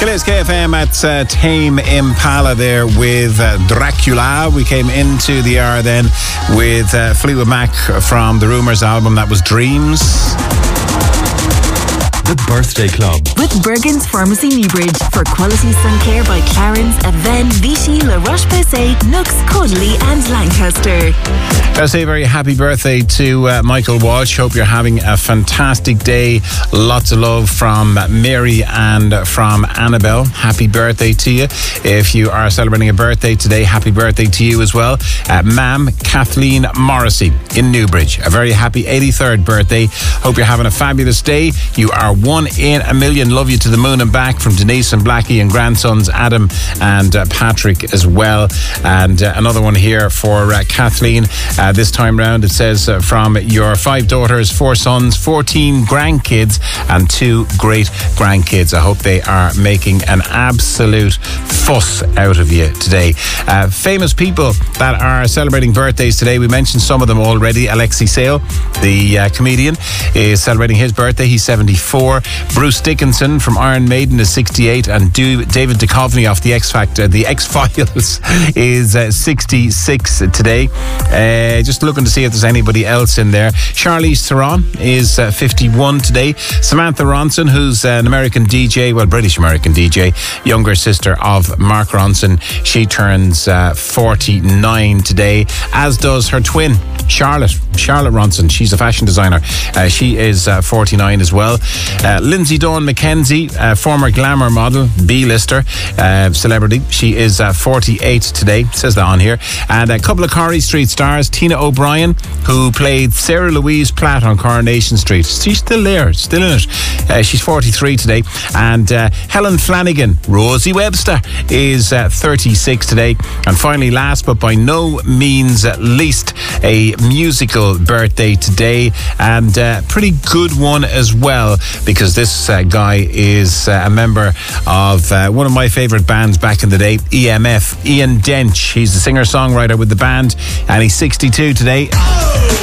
is KFM at Tame Impala there with Dracula. We came into the hour then with Fleetwood Mac from the Rumours album. That was Dreams. The Birthday Club with Bergen's Pharmacy Newbridge for quality sun care by Clarence, Aven, Vichy, La Roche-Posay, Nux, Cudley and Lancaster. I'll say a very happy birthday to Michael Walsh. Hope you're having a fantastic day. Lots of love from Mary and from Annabelle. Happy birthday to you. If you are celebrating a birthday today, happy birthday to you as well. Ma'am Kathleen Morrissey in Newbridge. A very happy 83rd birthday. Hope you're having a fabulous day. You are 1 in a million. Love you to the moon and back from Denise and Blackie and grandsons Adam and Patrick as well. And another one here for Kathleen. This time round it says from your 5 daughters, 4 sons, 14 grandkids and 2 great grandkids. I hope they are making an absolute fuss out of you today. Famous people that are celebrating birthdays today. We mentioned some of them already. Alexei Sale, the comedian, is celebrating his birthday. He's 74. Bruce Dickinson from Iron Maiden is 68, and David Duchovny off the X Factor, the X-Files, is 66 today. Just looking to see if there's anybody else in there. Charlize Theron is 51 today. Samantha Ronson, who's an American DJ, well, British American DJ, younger sister of Mark Ronson. She turns 49 today, as does her twin, Charlotte Ronson. She's a fashion designer. She is 49 as well. Lindsay Dawn McKenzie, former glamour model, B-lister, celebrity. She is 48 today. It says that on here. And a couple of Corrie Street stars. Tina O'Brien, who played Sarah Louise Platt on Coronation Street. She's still there, still in it. She's 43 today. And Helen Flanagan, Rosie Webster, is 36 today. And finally, last but by no means least, a musical birthday today, and pretty good one as well, because this guy is a member of one of my favourite bands back in the day, EMF. Ian Dench. He's the singer-songwriter with the band, and he's 62 today.